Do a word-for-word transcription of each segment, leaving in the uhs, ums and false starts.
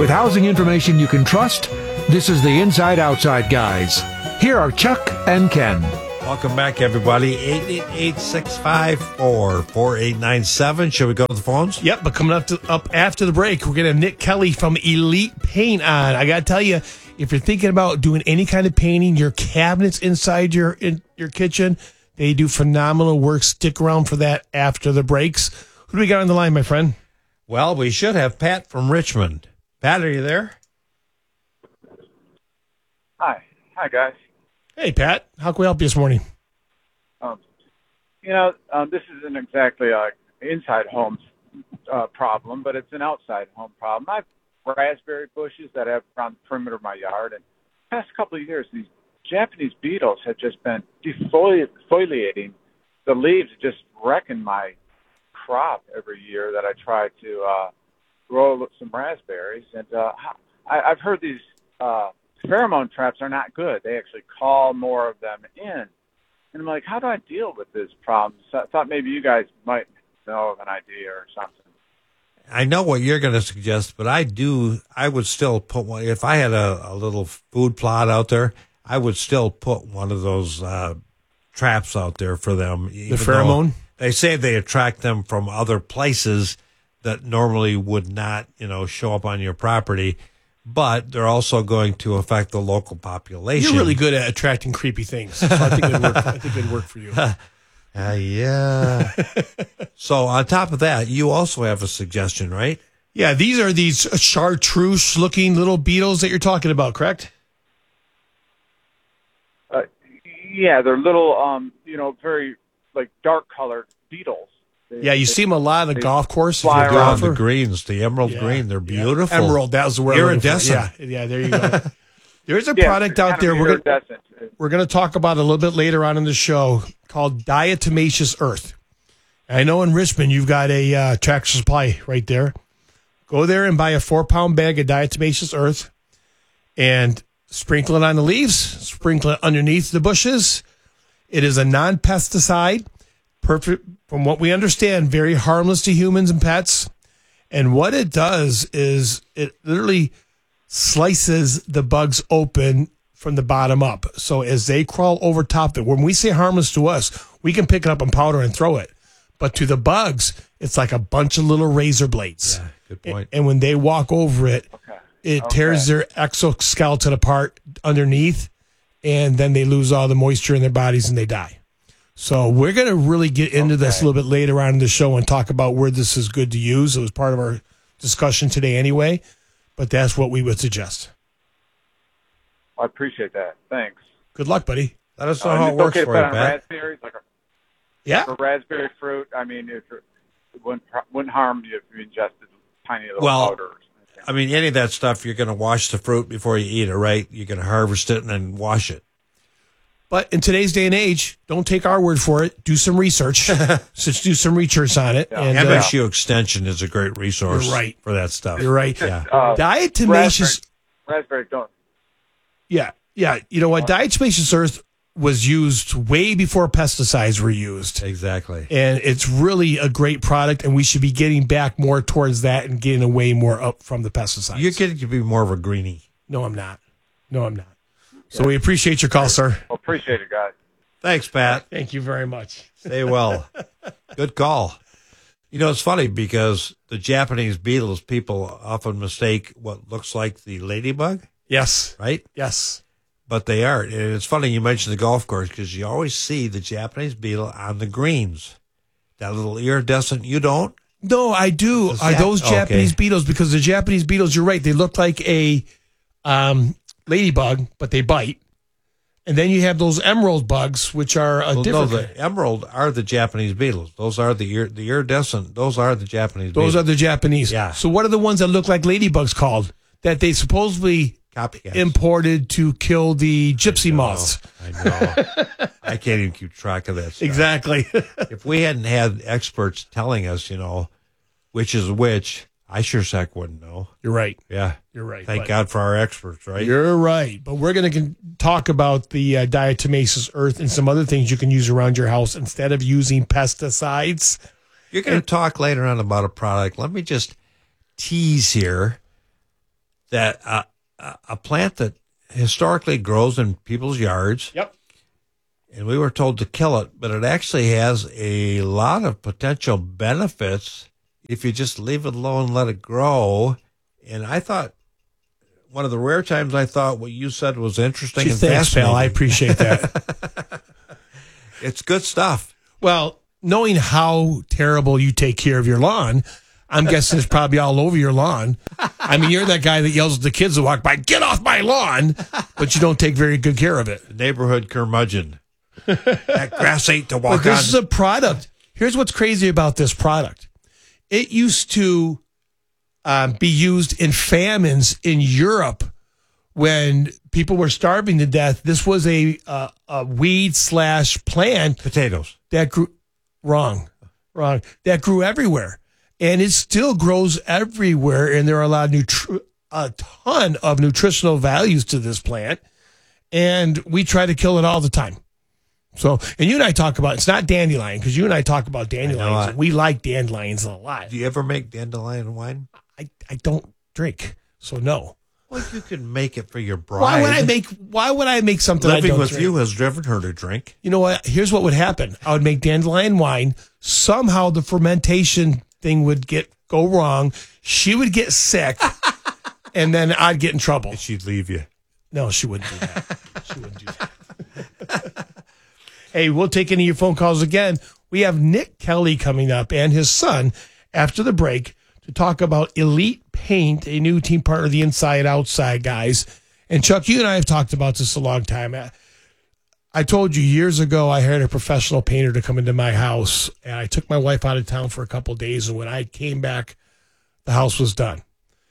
With housing information you can trust, this is the Inside Outside Guys. Here are Chuck and Ken. Welcome back, everybody. eight eight eight, six five four, four eight nine seven. Should we go to the phones? Yep, but coming up to, up after the break, we're going to have Nick Kelly from Elite Paint on. I got to tell you, if you're thinking about doing any kind of painting, your cabinets inside your in your kitchen, they do phenomenal work. Stick around for that after the breaks. Who do we got on the line, my friend? Well, we should have Pat from Richmond. Pat, are you there? Hi. Hi, guys. Hey, Pat. How can we help you this morning? Um, you know, um, this isn't exactly an inside home uh, problem, but it's an outside home problem. I have raspberry bushes that I have around the perimeter of my yard, and the past couple of years, these Japanese beetles have just been defoliating the leaves, just wrecking my crop every year that I try to uh, grow some raspberries. And uh, I, I've heard these uh, pheromone traps are not good. They actually call more of them in. And I'm like, how do I deal with this problem? So I thought maybe you guys might know of an idea or something. I know what you're going to suggest, but I do, I would still put one, if I had a, a little food plot out there, I would still put one of those uh, traps out there for them. The pheromone? They say they attract them from other places that normally would not, you know, show up on your property, but they're also going to affect the local population. You're really good at attracting creepy things, so I think it would work, I think it would work for you. Uh, yeah. So on top of that, you also have a suggestion, right? Yeah, these are these chartreuse-looking little beetles that you're talking about, correct? Uh, yeah, they're little, um, you know, very, like, dark-colored beetles. They, yeah, you they, see them a lot on the golf course. fly They're on golfer. the greens, the emerald Yeah. green. They're Yeah. beautiful. Emerald, that was the word. I'm looking for. Iridescent. Yeah, yeah, there you go. There's a yeah, product out kind there of we're gonna, iridescent. we're going to talk about a little bit later on in the show called Diatomaceous Earth. I know in Richmond you've got a uh, Tractor Supply right there. Go there and buy a four-pound bag of Diatomaceous Earth and sprinkle it on the leaves, sprinkle it underneath the bushes. It is a non-pesticide, perfect, from what we understand, very harmless to humans and pets. And what it does is it literally slices the bugs open from the bottom up. So as they crawl over top of it, when we say harmless to us, we can pick it up in powder and throw it. But to the bugs, it's like a bunch of little razor blades. Yeah, good point. And when they walk over it, Okay. it Okay. tears their exoskeleton apart underneath, and then they lose all the moisture in their bodies and they die. So we're going to really get into this a little bit later on in the show and talk about where this is good to use. It was part of our discussion today anyway, but that's what we would suggest. I appreciate that. Thanks. Good luck, buddy. Let us know Uh, how it's it works okay to for put you, on Pat. raspberries, like a, Yeah. a raspberry fruit. I mean, if it wouldn't, wouldn't harm you if you ingested tiny little Well, powder. Or something. I mean, any of that stuff, you're going to wash the fruit before you eat it, right? You're going to harvest it and then wash it. But in today's day and age, don't take our word for it. Do some research. so do some research on it. Yeah. And, M uh, S U Extension is a great resource You're right. for that stuff. you're right. Yeah. Uh, Diatomaceous, raspberry don't. yeah, yeah. You know what? Diatomaceous Earth was used way before pesticides were used. Exactly. And it's really a great product, and we should be getting back more towards that and getting away more up from the pesticides. You're getting to be more of a greenie. No, I'm not. No, I'm not. So we appreciate your call, sir. Well, appreciate it, guys. Thanks, Pat. Thank you very much. Stay well. Good call. You know, it's funny because the Japanese beetles, people often mistake what looks like the ladybug, Yes. right? Yes. But they aren't. And it's funny you mentioned the golf course because you always see the Japanese beetle on the greens. That little iridescent, you don't? No, I do. Is Are that- those Japanese okay. beetles? Because the Japanese beetles, you're right, they look like a um, ladybug, but they bite. And then you have those emerald bugs, which are a Well, no, different. the emerald are the Japanese beetles. Those are the ir- the iridescent. Those are the Japanese those beetles. are the Japanese. Yeah. So what are the ones that look like ladybugs called? That they supposedly Copycats. imported to kill the gypsy moths. I know. I can't even keep track of that stuff. Exactly. If we hadn't had experts telling us, you know, which is which, I sure as heck wouldn't know. You're right. Yeah. You're right. Thank But- God for our experts, right? You're right. But we're going to talk about the uh, diatomaceous earth and some other things you can use around your house instead of using pesticides. You're going to talk later on about a product. Let me just tease here. that uh, a a plant that historically grows in people's yards. Yep. And we were told to kill it, but it actually has a lot of potential benefits if you just leave it alone and let it grow. And I thought, one of the rare times I thought what you said was interesting Gee, and thanks, fascinating. pal. I appreciate that. It's good stuff. Well, knowing how terrible you take care of your lawn, I'm guessing it's probably all over your lawn. I mean, you're that guy that yells at the kids that walk by, "Get off my lawn," but you don't take very good care of it. Neighborhood curmudgeon. That grass ain't to walk But this on. is a product. Here's what's crazy about this product. It used to um, be used in famines in Europe when people were starving to death. This was a uh, a weed slash plant Potatoes. that grew wrong, wrong. That grew everywhere, and it still grows everywhere. And there are a lot of nutri- a ton of nutritional values to this plant, and we try to kill it all the time. So, and you and I talk about, it's not dandelion, because you and I talk about dandelions. I- And we like dandelions a lot. Do you ever make dandelion wine? I, I don't drink, so no. Well, you can make it for your bride. Why would I make? Why would I make something I Living don't with drink? you has driven her to drink. You know what? Here's what would happen. I would make dandelion wine. Somehow the fermentation thing would get go wrong. She would get sick, and then I'd get in trouble. She'd leave you. No, she wouldn't do that. She wouldn't do that. Hey, we'll take any of your phone calls again. We have Nick Kelly coming up and his son after the break to talk about Elite Paint, a new team partner of the Inside Outside guys. And Chuck, you and I have talked about this a long time. I told you years ago I hired a professional painter to come into my house, and I took my wife out of town for a couple of days, and when I came back, the house was done.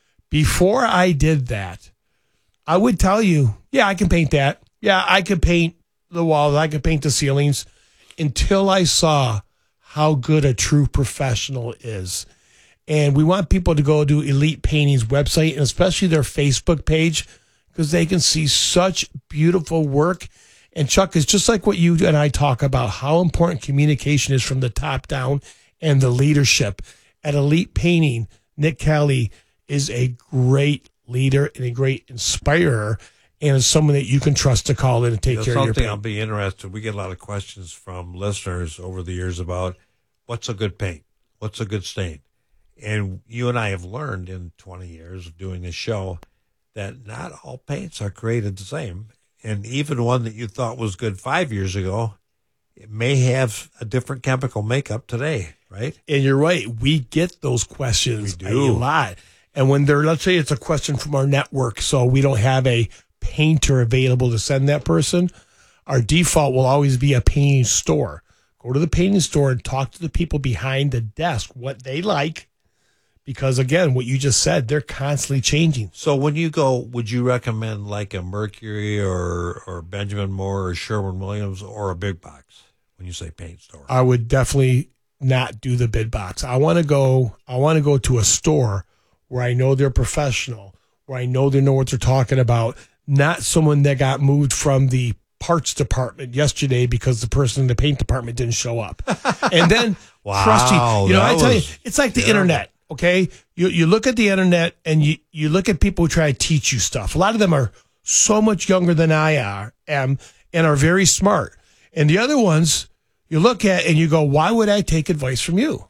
Before I did that, I would tell you, yeah, I can paint that. Yeah, I could paint the walls. I could paint the ceilings, until I saw how good a true professional is. And we want people to go to Elite Painting's website, and especially their Facebook page, because they can see such beautiful work. And Chuck, is just like what you and I talk about, how important communication is from the top down and the leadership. At Elite Painting, Nick Kelly is a great leader and a great inspirer, and is someone that you can trust to call in and take That's care of your something paint. I'll be interested. We get a lot of questions from listeners over the years about what's a good paint, what's a good stain. And you and I have learned in twenty years of doing this show that not all paints are created the same. And even one that you thought was good five years ago, it may have a different chemical makeup today, right? And you're right. We get those questions We a do. lot. And when they're, let's say it's a question from our network, so we don't have a painter available to send that person, our default will always be a painting store. Go to the painting store and talk to the people behind the desk what they like. Because again, what you just said, they're constantly changing. So when you go, would you recommend like a Mercury or, or Benjamin Moore or Sherwin-Williams or a big box when you say paint store? I would definitely not do the bid box. I want to go, I want to go to a store where I know they're professional, where I know they know what they're talking about, not someone that got moved from the parts department yesterday because the person in the paint department didn't show up. And then Wow, trust you. You know, that I tell you, was it's like the terrible. internet. Okay. You, you look at the internet and you, you look at people who try to teach you stuff. A lot of them are so much younger than I are, am and are very smart. And the other ones you look at and you go, why would I take advice from you?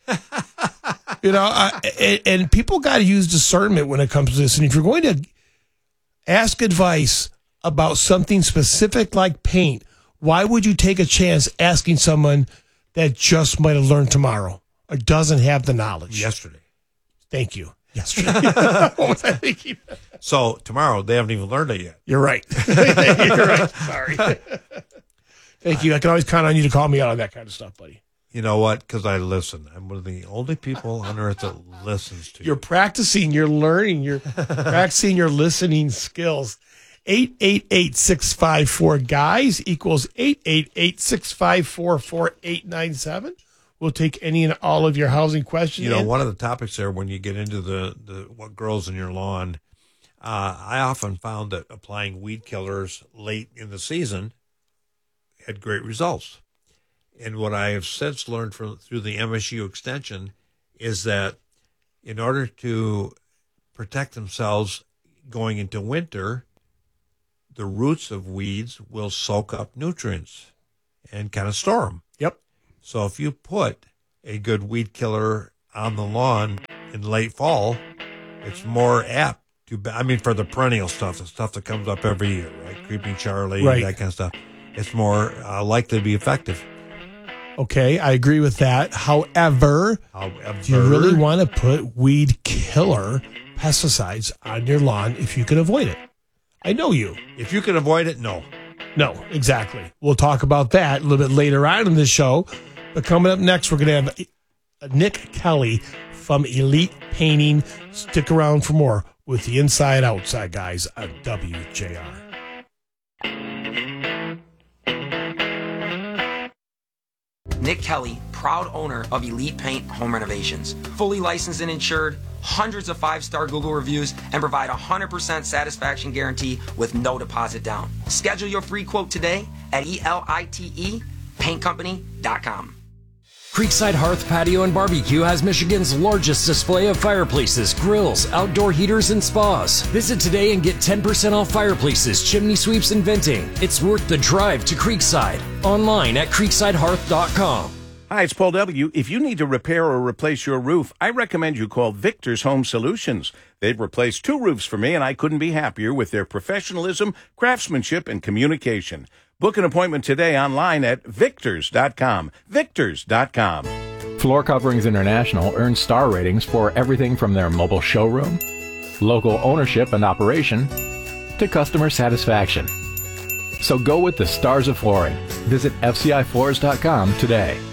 You know, I, and, and people got to use discernment when it comes to this. And if you're going to ask advice about something specific like paint, why would you take a chance asking someone that just might have learned tomorrow or doesn't have the knowledge? Yesterday. Thank you. Yesterday. What was I thinking? So tomorrow, they haven't even learned it yet. You're right. You're right. Sorry. Thank you. I can always count on you to call me out on that kind of stuff, buddy. You know what? Because I listen. I'm one of the only people on earth that listens to you. You're practicing, you're learning, you're practicing your listening skills. eight eight eight, six five four, guys equals eight eight eight, six five four, four eight nine seven. We'll take any and all of your housing questions. You know, And- one of the topics there, when you get into the, the what grows in your lawn, uh, I often found that applying weed killers late in the season had great results. And what I have since learned from through the M S U extension is that in order to protect themselves, going into winter, the roots of weeds will soak up nutrients and kind of store them. Yep. So if you put a good weed killer on the lawn in late fall, it's more apt to, I mean, for the perennial stuff, the stuff that comes up every year, right? Creeping Charlie, Right. that kind of stuff. It's more uh, likely to be effective. Okay, I agree with that. However, However, do you really want to put weed killer pesticides on your lawn if you can avoid it? I know you. if you can avoid it, no. No, exactly. We'll talk about that a little bit later on in the show. But coming up next, we're going to have Nick Kelly from Elite Painting. Stick around for more with the Inside Outside guys on W J R. Nick Kelly, proud owner of Elite Paint Home Renovations. Fully licensed and insured, hundreds of five-star Google reviews, and provide a one hundred percent satisfaction guarantee with no deposit down. Schedule your free quote today at E L I T E paint company dot com. Creekside Hearth Patio and Barbecue has Michigan's largest display of fireplaces, grills, outdoor heaters, and spas. Visit today and get ten percent off fireplaces, chimney sweeps, and venting. It's worth the drive to Creekside. Online at creekside hearth dot com. Hi, it's Paul W. If you need to repair or replace your roof, I recommend you call Victor's Home Solutions. They've replaced two roofs for me, and I couldn't be happier with their professionalism, craftsmanship, and communication. Book an appointment today online at victors dot com. victors dot com. Floor Coverings International earns star ratings for everything from their mobile showroom, local ownership and operation, to customer satisfaction. So go with the stars of flooring. Visit F C I floors dot com today.